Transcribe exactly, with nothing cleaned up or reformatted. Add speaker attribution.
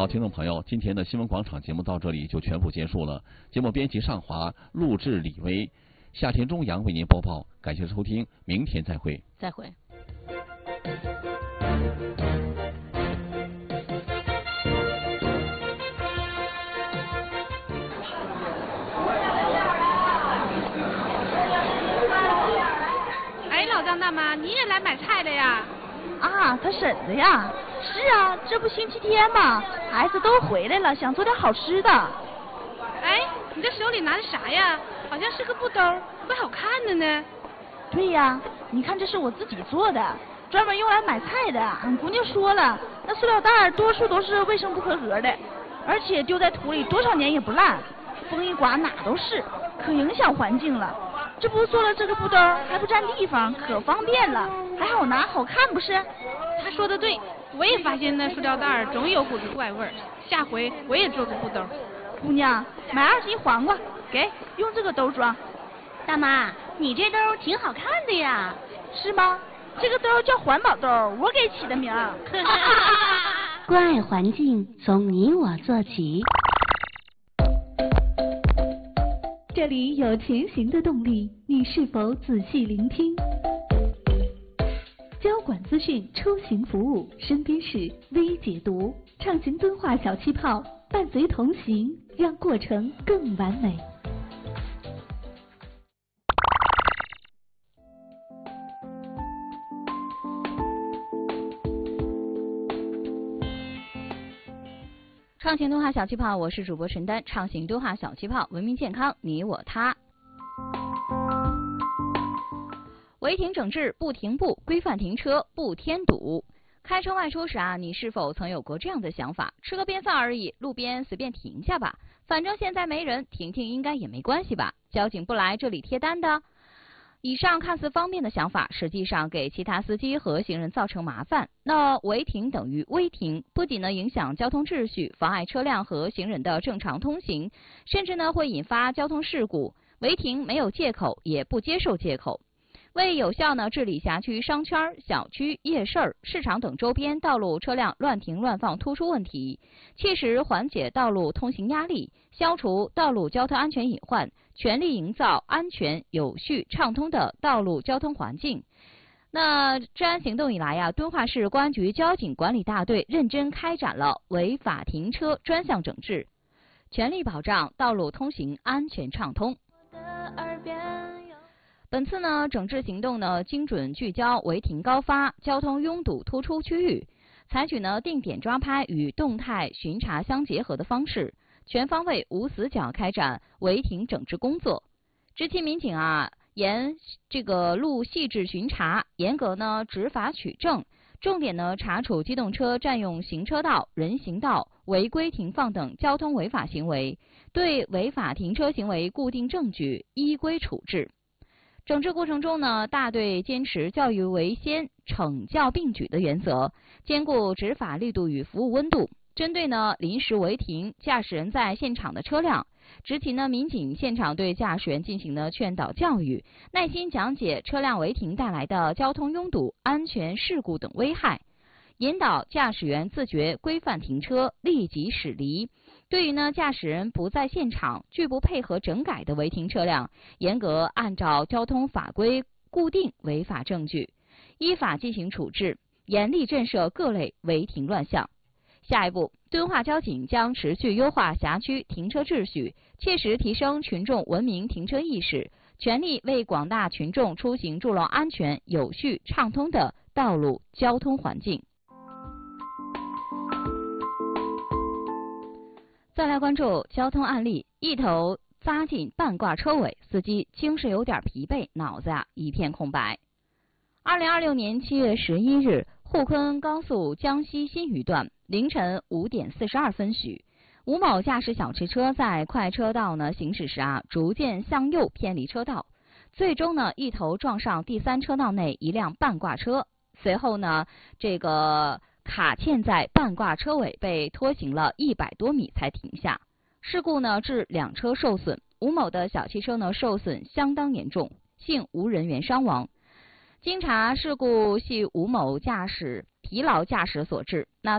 Speaker 1: 好，听众朋友，今天的新闻广场节目到这里就全部结束了。节目编辑尚华，录制李威，夏天中阳为您播报。感谢收听，明天再会。
Speaker 2: 再会。
Speaker 3: 哎，老张大妈，你也来买菜了呀？
Speaker 4: 啊，他婶子呀。是啊，这不星期天嘛，孩子都回来了，想做点好吃的。
Speaker 3: 哎，你这手里拿的啥呀？好像是个布兜，怪好看的呢。
Speaker 4: 对呀，你看这是我自己做的，专门用来买菜的。俺姑娘说了，那塑料袋多数都是卫生不合格的，而且丢在土里多少年也不烂，风一刮哪都是，可影响环境了。这不做了这个布兜还不占地方，可方便了，还好拿好看不是？
Speaker 3: 他说的对，我也发现那塑料袋总有股子怪味儿，下回我也做个布兜。
Speaker 4: 姑娘，买二斤黄瓜，给用这个兜装。
Speaker 5: 大妈，你这兜挺好看的呀。
Speaker 4: 是吗？这个兜叫环保兜，我给起的名儿。
Speaker 5: 关爱环境，从你我做起。
Speaker 6: 这里有前行的动力，你是否仔细聆听？交管资讯，出行服务，身边事微解读，畅行敦化小气泡，伴随同行，让过程更完美。
Speaker 2: 畅行敦化小气泡，我是主播陈丹。畅行敦化小气泡，文明健康，你我他。违停整治不停步，规范停车不添堵。开车外出时啊，你是否曾有过这样的想法？吃个便饭而已，路边随便停下吧，反正现在没人，停停应该也没关系吧？交警不来这里贴单的。以上看似方便的想法，实际上给其他司机和行人造成麻烦。那违停等于危停，不仅呢影响交通秩序，妨碍车辆和行人的正常通行，甚至呢会引发交通事故。违停没有借口，也不接受借口。为有效呢治理辖区、商圈、小区、夜市、市场等周边道路车辆乱停乱放突出问题，切实缓解道路通行压力，消除道路交通安全隐患，全力营造安全、有序、畅通的道路交通环境。那治安行动以来呀，敦化市公安局交警管理大队认真开展了违法停车专项整治，全力保障道路通行安全畅通。本次呢，整治行动呢，精准聚焦违停高发、交通拥堵突出区域，采取呢定点抓拍与动态巡查相结合的方式，全方位无死角开展违停整治工作。执勤民警啊，沿这个路细致巡查，严格呢执法取证，重点呢查处机动车占用行车道、人行道、违规停放等交通违法行为，对违法停车行为固定证据，依规处置。整治过程中呢，大队坚持教育为先、惩教并举的原则，兼顾执法力度与服务温度。针对呢临时违停驾驶人在现场的车辆，执勤呢民警现场对驾驶员进行了劝导教育，耐心讲解车辆违停带来的交通拥堵、安全事故等危害，引导驾驶员自觉规范停车，立即驶离。对于呢驾驶人不在现场、拒不配合整改的违停车辆，严格按照交通法规固定违法证据，依法进行处置，严厉震慑各类违停乱象。下一步，敦化交警将持续优化辖区停车秩序，切实提升群众文明停车意识，全力为广大群众出行筑牢安全、有序、畅通的道路交通环境。再来关注交通案例，一头扎进半挂车尾，司机精神有点疲惫，脑子啊一片空白。二零二六年七月十一日，沪昆高速江西新余段凌晨五点四十二分许，吴某驾驶小汽车在快车道呢行驶时啊，逐渐向右偏离车道，最终呢一头撞上第三车道内一辆半挂车，随后呢这个卡嵌在半挂车尾，被拖行了一百多米才停下。事故呢致两车受损，吴某的小汽车呢受损相当严重，幸无人员伤亡。经查，事故系吴某驾驶疲劳驾驶所致。那